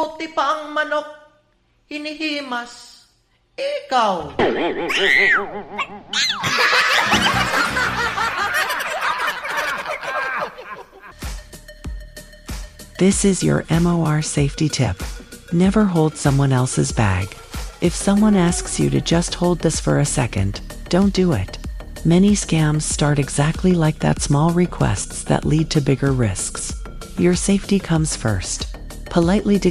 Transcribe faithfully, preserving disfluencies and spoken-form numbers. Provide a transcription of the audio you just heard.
Puti pa ang manok, hinihimas, ikaw. This is your M O R safety tip. Never hold someone else's bag. If someone asks you to just hold this for a second, don't do it. Many scams start exactly like that, small requests that lead to bigger risks. Your safety comes first. Politely